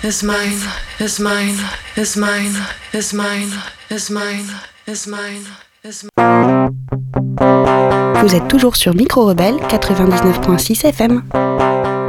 is mine, is mine, is mine, is mine, is mine, is mine, is mine. Vous êtes toujours sur Micro Rebelle 99.6 FM.